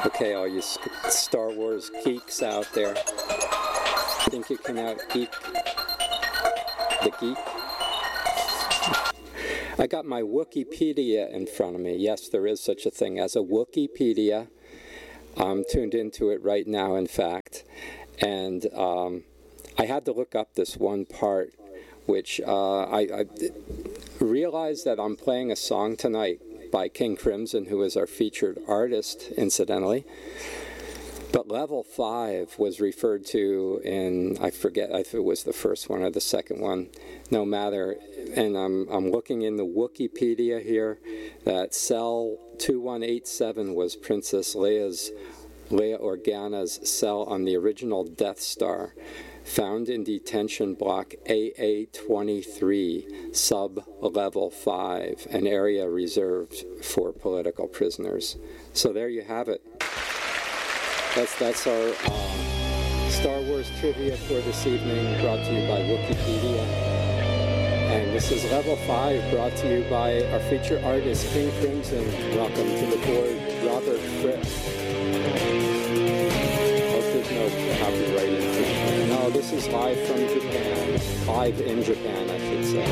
Okay, all you Star Wars geeks out there, think you can out-geek the geek? I got my Wikipedia in front of me. Yes, there is such a thing as a Wikipedia. I'm tuned into it right now, in fact. And I had to look up this one part, which I realized that I'm playing a song tonight by King Crimson, who is our featured artist, incidentally. But level 5 was referred to in, I forget if it was the first one or the second one, no matter. And I'm looking in the Wikipedia here that cell 2187 was Princess Leia Organa's cell on the original Death Star, found in detention block AA-23, sub-level 5, an area reserved for political prisoners. So there you have it. That's our Star Wars trivia for this evening, brought to you by Wikipedia. And this is Level 5, brought to you by our feature artist, King Crimson. Welcome to the board, Robert Fripp. Hope there's no copyright infringement. No, this is live from Japan. Live in Japan, I should say.